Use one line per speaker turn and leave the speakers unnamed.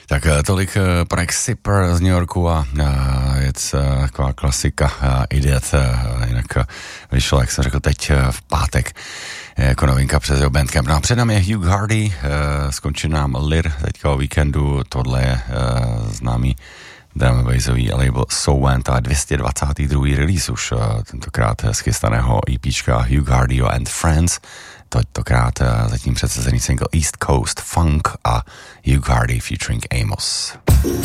Tak tolik projekt Sipper z New Yorku a je taková klasika Idiot, jinak vyšlo, jak jsem řekl, teď v pátek jako novinka přes jeho Bandcamp. No a před námi je Hugh Hardy, skončil nám Lir teďka o víkendu, tohle je známý drum bassový label So Went a 222. release už tentokrát schystaného EPčka Hugh Hardy and Friends, tentokrát zatím předsezený single East Coast Funk a Hugh Hardy featuring Amos.